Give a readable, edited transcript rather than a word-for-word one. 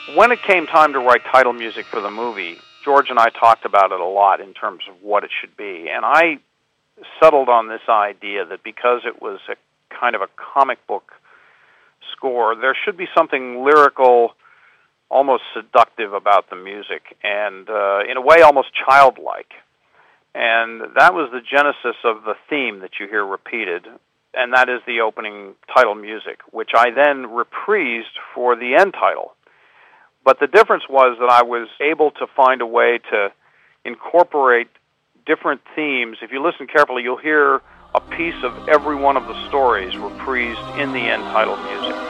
When it came time to write title music for the movie, George and I talked about it a lot in terms of what it should be. And I settled on this idea that because it was a kind of a comic book score, there should be something lyrical, almost seductive about the music, and in a way almost childlike. And that was the genesis of the theme that you hear repeated, and that is the opening title music, which I then reprised for the end title. But the difference was that I was able to find a way to incorporate different themes. If you listen carefully, you'll hear a piece of every one of the stories reprised in the end title music.